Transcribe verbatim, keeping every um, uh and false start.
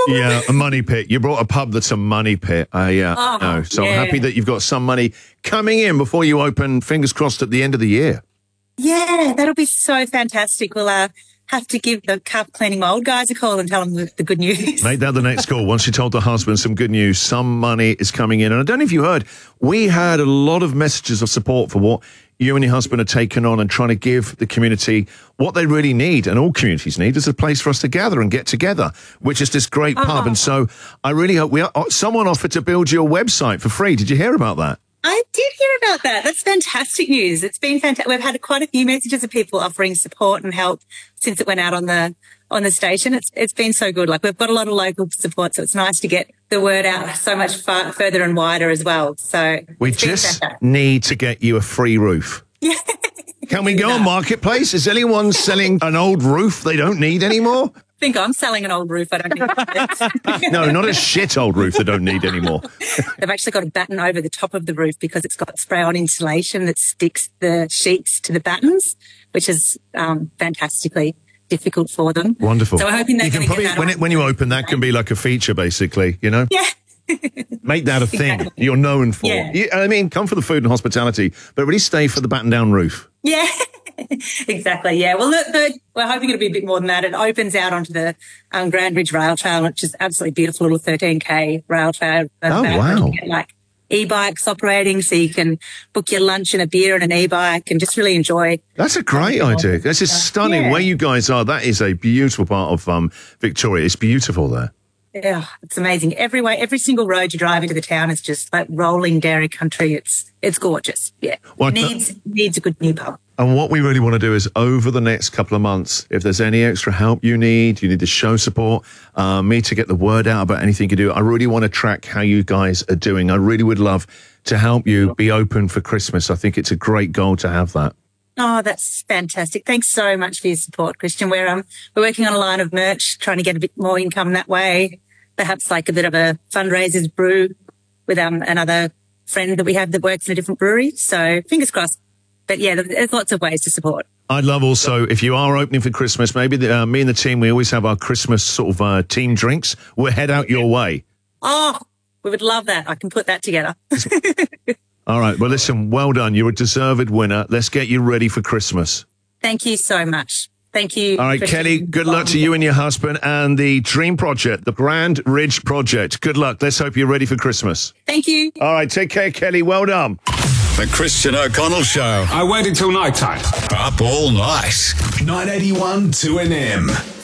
Yeah, a money pit. You brought a pub that's a money pit. I uh, Oh, know. So yeah. I'm happy that you've got some money coming in before you open, fingers crossed, at the end of the year. Yeah, that'll be so fantastic. We'll uh, have to give the carpet cleaning my old guys a call and tell them the, the good news. Make that the next call. Once you told the husband some good news, some money is coming in. And I don't know if you heard, we had a lot of messages of support for what you and your husband are taking on and trying to give the community what they really need, and all communities need, is a place for us to gather and get together, which is this great Oh. pub. And so I really hope we are, someone offered to build you a website for free. Did you hear about that? I did hear about that. That's fantastic news. It's been fantastic. We've had quite a few messages of people offering support and help since it went out on the on the station. It's it's been so good. Like, we've got a lot of local support, so it's nice to get the word out so much far, further and wider as well. So We it's been just fantastic. need to get you a free roof. Yeah. Can we go on Marketplace? Is anyone selling an old roof they don't need anymore? I think I'm selling an old roof. I don't think No, not a shit old roof they don't need anymore. they've actually got a batten over the top of the roof because it's got spray-on insulation that sticks the sheets to the battens, which is um, fantastically difficult for them. Wonderful. So we're hoping they're You can going to probably, get that when, on. it, when you open, that can be like a feature, basically, you know? Yeah. Make that a thing Exactly. you're known for. Yeah. You- I mean, come for the food and hospitality, but really stay for the batten-down roof. Yeah, exactly. Yeah. Well, the, the, we're hoping it'll be a bit more than that. It opens out onto the um, Grand Ridge Rail Trail, which is absolutely beautiful little thirteen K rail trail. Oh, Where wow. you get, like, e-bikes operating, so you can book your lunch and a beer and an e-bike and just really enjoy. That's a great idea. This is stunning. Yeah. Where you guys are, that is a beautiful part of um, Victoria. It's beautiful there. Yeah, it's amazing. Every way, every single road you drive into the town is just like rolling dairy country. It's it's gorgeous. Yeah, Well, needs needs a good new pub. And what we really want to do is, over the next couple of months, if there's any extra help you need, you need to show support, uh, me to get the word out about anything you do, I really want to track how you guys are doing. I really would love to help you be open for Christmas. I think it's a great goal to have that. Oh, that's fantastic. Thanks so much for your support, Christian. We're, um, we're working on a line of merch, trying to get a bit more income that way. Perhaps like a bit of a fundraisers brew with um, another friend that we have that works in a different brewery. So fingers crossed. But yeah, there's lots of ways to support. I'd love also, if you are opening for Christmas, maybe the, uh, me and the team, we always have our Christmas sort of uh, team drinks. We'll head out your way. Oh, we would love that. I can put that together. All right. Well, listen, well done. You're a deserved winner. Let's get you ready for Christmas. Thank you so much. Thank you. All right, Christian. Kelly, good luck to you and your husband and the Dream Project, the Grand Ridge Project. Good luck. Let's hope you're ready for Christmas. Thank you. All right, take care, Kelly. Well done. The Christian O'Connell Show. I waited till night time. Up all night. nine eighty-one two N M.